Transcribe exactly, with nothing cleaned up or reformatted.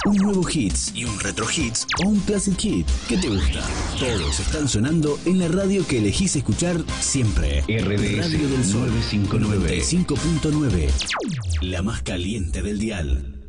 un nuevo hits y un retro hits o un classic hit. ¿Qué te gusta? Todos están sonando en la radio que elegís escuchar siempre. R D S Radio del Sol novecientos cincuenta y nueve. noventa y cinco punto nueve. La más caliente del dial.